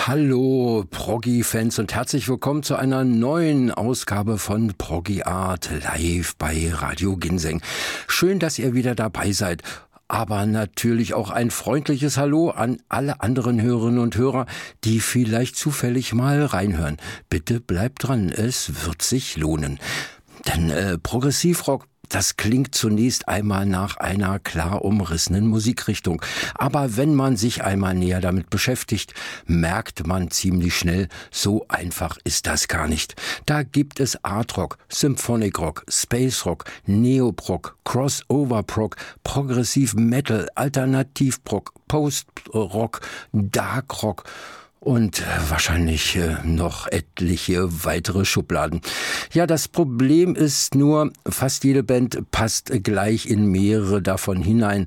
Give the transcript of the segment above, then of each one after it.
Hallo Proggy-Fans und herzlich willkommen zu einer neuen Ausgabe von Proggy Art live bei Radio Ginseng. Schön, dass ihr wieder dabei seid. Aber natürlich auch ein freundliches Hallo an alle anderen Hörerinnen und Hörer, die vielleicht zufällig mal reinhören. Bitte bleibt dran, es wird sich lohnen. Denn Progressivrock, das klingt zunächst einmal nach einer klar umrissenen Musikrichtung. Aber wenn man sich einmal näher damit beschäftigt, merkt man ziemlich schnell, so einfach ist das gar nicht. Da gibt es Art Rock, Symphonic Rock, Space Rock, Neoprog, Crossover Prog, Progressiv Metal, Alternativ Prog, Post Rock, Dark Rock und wahrscheinlich noch etliche weitere Schubladen. Ja, das Problem ist nur, fast jede Band passt gleich in mehrere davon hinein.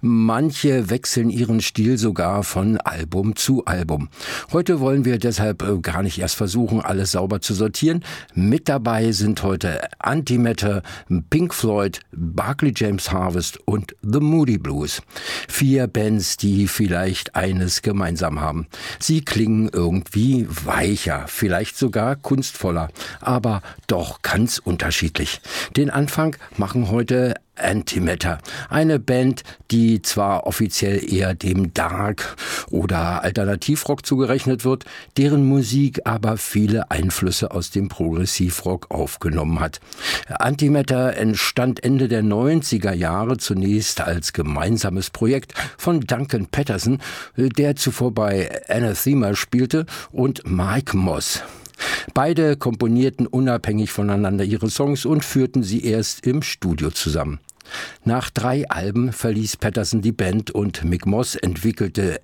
Manche wechseln ihren Stil sogar von Album zu Album. Heute wollen wir deshalb gar nicht erst versuchen, alles sauber zu sortieren. Mit dabei sind heute Antimatter, Pink Floyd, Barclay James Harvest und The Moody Blues. 4 Bands, die vielleicht eines gemeinsam haben. Sie klingen irgendwie weicher, vielleicht sogar kunstvoller, aber doch ganz unterschiedlich. Den Anfang machen heute Antimatter, eine Band, die zwar offiziell eher dem Dark- oder Alternativrock zugerechnet wird, deren Musik aber viele Einflüsse aus dem Progressivrock aufgenommen hat. Antimatter entstand Ende der 90er Jahre zunächst als gemeinsames Projekt von Duncan Patterson, der zuvor bei Anathema spielte, und Mike Moss. Beide komponierten unabhängig voneinander ihre Songs und führten sie erst im Studio zusammen. Nach 3 Alben verließ Patterson die Band und Mick Moss entwickelte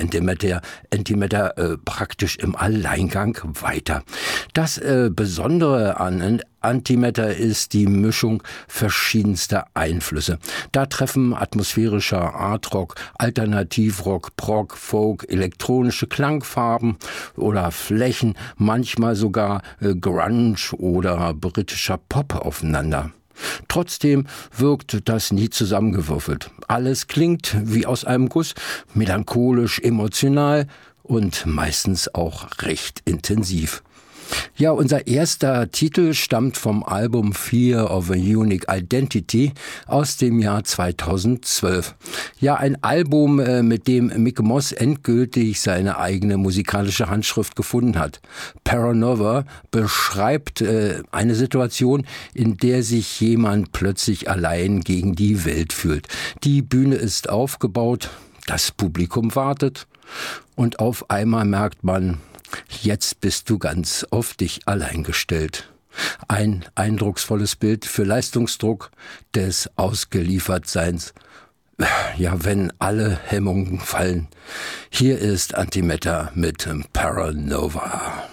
Antimatter praktisch im Alleingang weiter. Das Besondere an Antimatter ist die Mischung verschiedenster Einflüsse. Da treffen atmosphärischer Artrock, Alternativrock, Prog, Folk, elektronische Klangfarben oder Flächen, manchmal sogar Grunge oder britischer Pop aufeinander. Trotzdem wirkt das nie zusammengewürfelt. Alles klingt wie aus einem Guss, melancholisch, emotional und meistens auch recht intensiv. Ja, unser erster Titel stammt vom Album Fear of a Unique Identity aus dem Jahr 2012. Ja, ein Album, mit dem Mick Moss endgültig seine eigene musikalische Handschrift gefunden hat. Paranova beschreibt eine Situation, in der sich jemand plötzlich allein gegen die Welt fühlt. Die Bühne ist aufgebaut, das Publikum wartet und auf einmal merkt man, jetzt bist du ganz auf dich allein gestellt. Ein eindrucksvolles Bild für Leistungsdruck des Ausgeliefertseins. Ja, wenn alle Hemmungen fallen. Hier ist Antimatter mit Paranova.